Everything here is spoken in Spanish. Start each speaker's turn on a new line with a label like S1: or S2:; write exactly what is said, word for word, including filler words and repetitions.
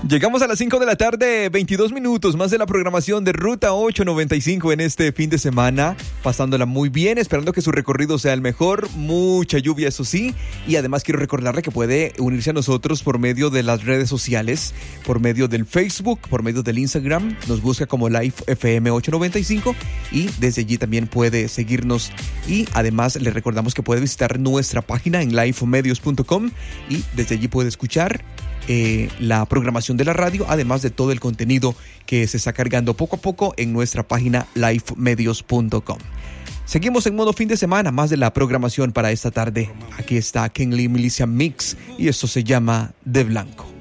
S1: Llegamos a las cinco de la tarde, veintidós minutos más de la programación de Ruta ochocientos noventa y cinco en este fin de semana, pasándola muy bien, esperando que su recorrido sea el mejor, mucha lluvia eso sí, y además quiero recordarle que puede unirse a nosotros por medio de las redes sociales, por medio del Facebook, por medio del Instagram, nos busca como Live F M ochocientos noventa y cinco y desde allí también puede seguirnos y además le recordamos que puede visitar nuestra página en live medios punto com y desde allí puede escuchar Eh, la programación de la radio, además de todo el contenido que se está cargando poco a poco en nuestra página live medios punto com. Seguimos en modo fin de semana, más de la programación para esta tarde. Aquí está Ken Lee Milicia Mix y esto se llama De Blanco.